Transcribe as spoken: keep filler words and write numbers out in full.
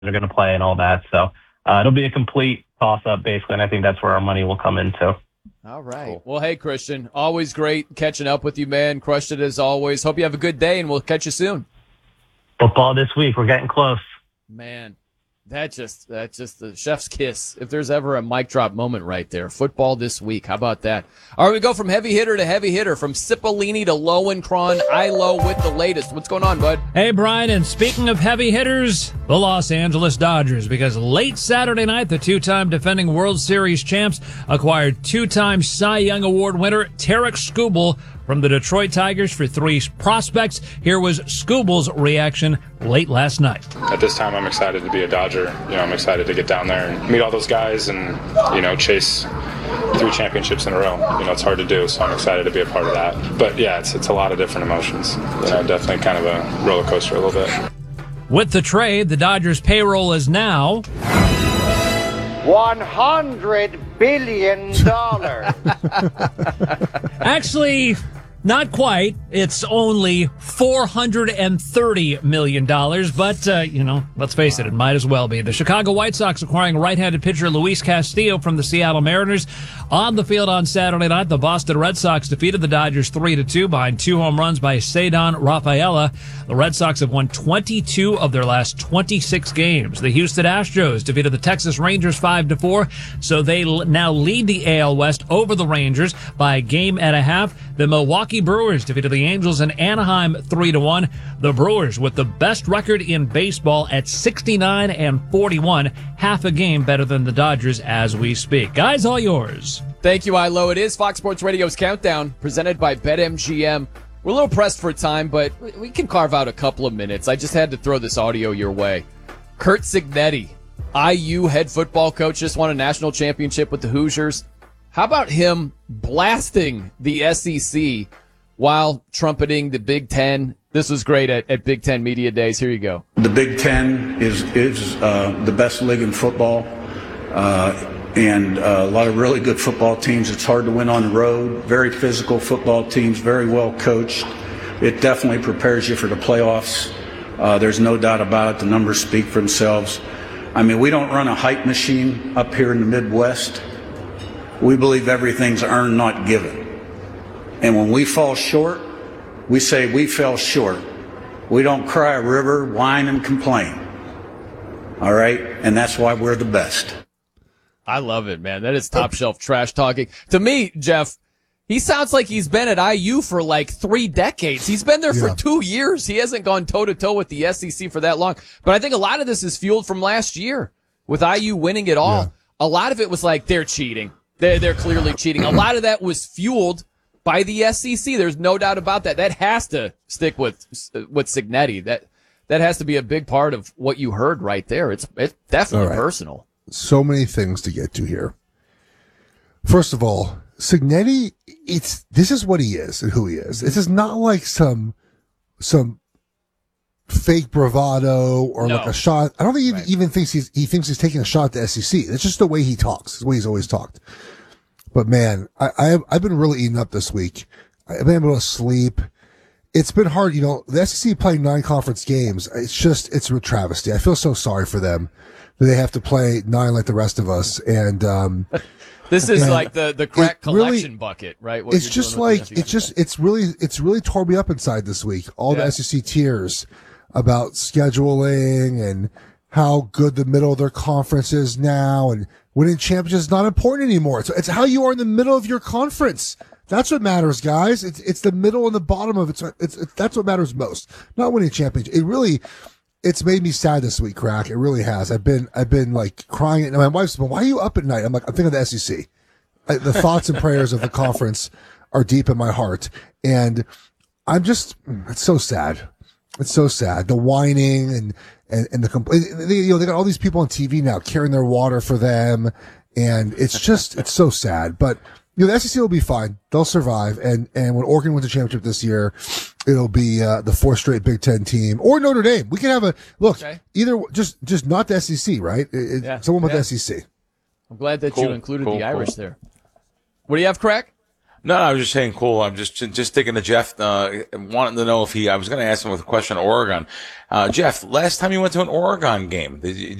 are going to play and all that. So uh, it'll be a complete toss-up, basically, and I think that's where our money will come into. All right. Cool. Well, hey, Christian, always great catching up with you, man. Crushed it as always. Hope you have a good day, and we'll catch you soon. Football this week. We're getting close. Man, that just that's just the chef's kiss. If there's ever a mic drop moment right there. Football this week. How about that? All right, we go from heavy hitter to heavy hitter, from Cipollini to Lowenkron. Ilo with the latest. What's going on, bud? Hey, Brian, and speaking of heavy hitters, the Los Angeles Dodgers, because late Saturday night, the two-time defending World Series champs acquired two-time Cy Young Award winner Tarik Skubal from the Detroit Tigers for three prospects. Here was Skubal's reaction late last night. At this time, I'm excited to be a Dodger. You know, I'm excited to get down there and meet all those guys and, you know, chase three championships in a row. You know, it's hard to do, so I'm excited to be a part of that. But yeah, it's it's a lot of different emotions. You know, definitely kind of a roller coaster a little bit. With the trade, the Dodgers' payroll is now one hundred billion dollars. Actually, not quite. It's only four hundred thirty million dollars, but, uh, you know, let's face it, it might as well be. The Chicago White Sox acquiring right-handed pitcher Luis Castillo from the Seattle Mariners. On the field on Saturday night, the Boston Red Sox defeated the Dodgers three to two behind two home runs by Cedon Rafaela. The Red Sox have won twenty-two of their last twenty-six games. The Houston Astros defeated the Texas Rangers five to four, so they l- now lead the A L West over the Rangers by a game and a half. The Milwaukee Brewers defeated the Angels in Anaheim three to one. The Brewers with the best record in baseball at sixty-nine and forty-one, half a game better than the Dodgers as we speak. Guys, all yours. Thank you, Ilo. It is Fox Sports Radio's Countdown, presented by BetMGM. We're a little pressed for time, but we can carve out a couple of minutes. I just had to throw this audio your way. Curt Cignetti, I U head football coach, just won a national championship with the Hoosiers. How about him blasting the S E C while trumpeting the Big Ten? This was great at, at Big Ten Media Days. Here you go. The Big Ten is, is uh, the best league in football. Uh, and uh, a lot of really good football teams. It's hard to win on the road. Very physical football teams, very well coached. It definitely prepares you for the playoffs. Uh, there's no doubt about it. The numbers speak for themselves. I mean, we don't run a hype machine up here in the Midwest. We believe everything's earned, not given. And when we fall short, we say we fell short. We don't cry a river, whine, and complain. All right? And that's why we're the best. I love it, man. That is top shelf trash talking. To me, Jeff, he sounds like he's been at I U for like three decades. He's been there yeah. for two years. He hasn't gone toe to toe with the S E C for that long. But I think a lot of this is fueled from last year with I U winning it all. Yeah. A lot of it was like, they're cheating. They're, they're clearly cheating. A lot of that was fueled by the S E C. There's no doubt about that. That has to stick with, with Cignetti. That, that has to be a big part of what you heard right there. It's, it's definitely right. personal. So many things to get to here. First of all, Cignetti, it's, this is what he is and who he is. This is not like some, some fake bravado or no. like a shot. I don't think he right. even thinks he's, he thinks he's taking a shot at the S E C. It's just the way he talks. It's the way he's always talked. But man, I, I have, I've been really eating up this week. I've been able to sleep. It's been hard. You know, the S E C playing nine conference games. It's just, it's a travesty. I feel so sorry for them. They have to play nine like the rest of us. And, um, this is like the, the crack collection really, bucket, right? What it's just like, it's just, it's really, it's really tore me up inside this week. All yeah. the S E C tiers about scheduling and how good the middle of their conference is now, and winning championships is not important anymore. It's, it's how you are in the middle of your conference. That's what matters, guys. It's, it's the middle and the bottom of it. It's, it's, that's what matters most. Not winning championships. It really, It's made me sad this week, Crack. It really has. I've been, I've been like crying. And my wife's been, why are you up at night? I'm like, I'm thinking of the S E C. I, the thoughts and prayers of the conference are deep in my heart. And I'm just, it's so sad. It's so sad. The whining and, and, and the, compl- they, you know, they got all these people on T V now carrying their water for them. And it's just, it's so sad. But, you know, the S E C will be fine. They'll survive. And, and when Oregon wins the championship this year, it'll be, uh, the fourth straight Big Ten team or Notre Dame. We can have a, look, okay. either, just, just not the S E C, right? It, yeah. Someone with yeah. the S E C. I'm glad that cool. you included cool. the Irish cool. there. What do you have, Crack? No, no, I was just saying cool. I'm just just thinking to Jeff, uh, wanting to know if he, I was going to ask him with a question on Oregon. Uh, Jeff, last time you went to an Oregon game, did you,